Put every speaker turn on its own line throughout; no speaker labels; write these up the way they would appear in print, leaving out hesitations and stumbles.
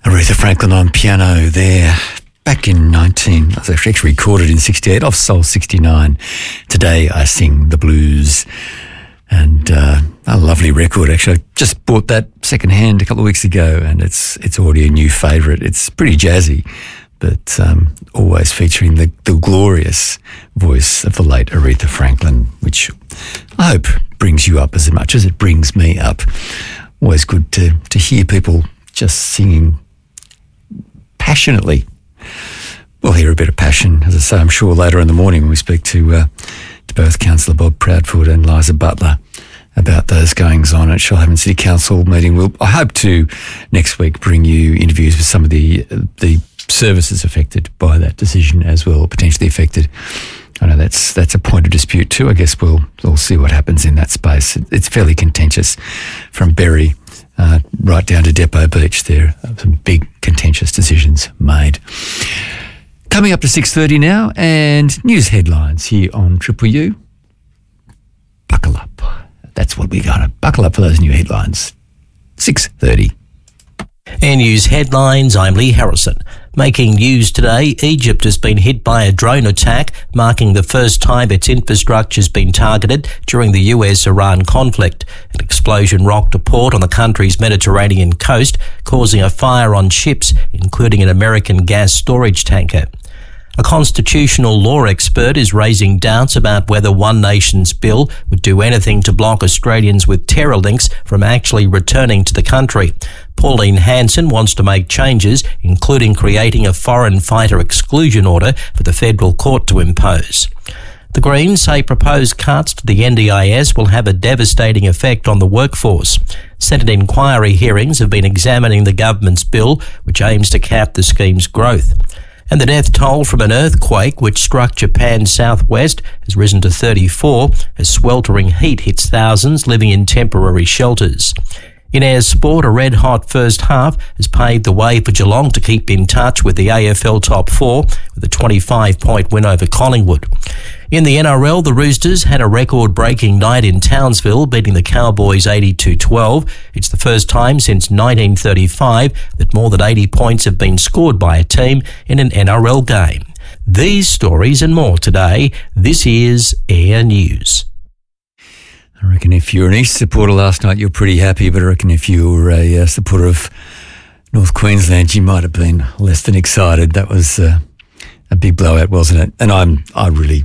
Aretha Franklin on piano there. Back in it was actually recorded in 68 off Soul 69. Today I Sing the Blues. And a lovely record, actually. I just bought that secondhand a couple of weeks ago, and it's already a new favourite. It's pretty jazzy, but always featuring the glorious voice of the late Aretha Franklin, which I hope brings you up as much as it brings me up. Always good to hear people just singing passionately. We'll hear a bit of passion, as I say, I'm sure later in the morning when we speak to both Councillor Bob Proudfoot and Liza Butler about those goings on at Shoalhaven City Council meeting. I hope to next week bring you interviews with some of the services affected by that decision as well, potentially affected. I know that's a point of dispute too. I guess we'll see what happens in that space. It's fairly contentious from Berry right down to Depot Beach. There are some big contentious decisions made. Coming up to 6:30 now, and news headlines here on Triple U. Buckle up. That's what we're going to buckle up for those new headlines. 6:30.
Air News headlines, I'm Lee Harrison. Making news today, Egypt has been hit by a drone attack, marking the first time its infrastructure has been targeted during the US-Iran conflict. An explosion rocked a port on the country's Mediterranean coast, causing a fire on ships, including an American gas storage tanker. A constitutional law expert is raising doubts about whether One Nation's bill would do anything to block Australians with terror links from actually returning to the country. Pauline Hanson wants to make changes, including creating a foreign fighter exclusion order for the federal court to impose. The Greens say proposed cuts to the NDIS will have a devastating effect on the workforce. Senate inquiry hearings have been examining the government's bill, which aims to cap the scheme's growth. And the death toll from an earthquake which struck Japan's southwest has risen to 34 as sweltering heat hits thousands living in temporary shelters. In Ayers Sport, a red-hot first half has paved the way for Geelong to keep in touch with the AFL top four with a 25-point win over Collingwood. In the NRL, the Roosters had a record-breaking night in Townsville, beating the Cowboys 82-12. It's the first time since 1935 that more than 80 points have been scored by a team in an NRL game. These stories and more today. This is Air News.
I reckon if you're an East supporter last night, you're pretty happy, but I reckon if you were a supporter of North Queensland, you might have been less than excited. That was a big blowout, wasn't it? And I really...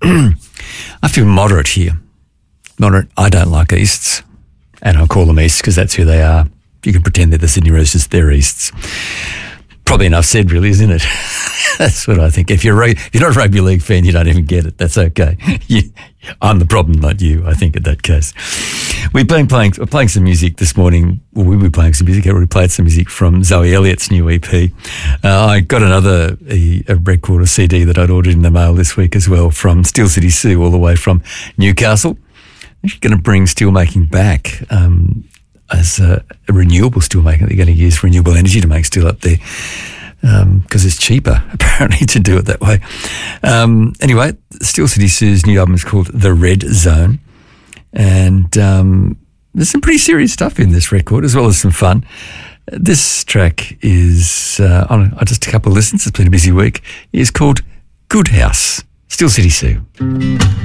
I feel moderate here. Moderate. I don't like Easts, and I'll call them Easts because that's who they are. You can pretend they're the Sydney Roosters, they're Easts. Probably enough said, really, isn't it? That's what I think. If you're not a rugby league fan, you don't even get it. That's okay. I'm the problem, not you, I think, in that case. We're playing some music this morning. Well, we were playing some music. I already played some music from Zoe Elliott's new EP. I got another a record, a CD that I'd ordered in the mail this week as well from Steel City Sue, all the way from Newcastle. I'm actually going to bring steelmaking back as a renewable steelmaking. They're going to use renewable energy to make steel up there. Because it's cheaper, apparently, to do it that way. Anyway, Steel City Sue's new album is called The Red Zone. And there's some pretty serious stuff in this record, as well as some fun. This track is, on just a couple of listens, it's been a busy week, is called Good House, Steel City Sue.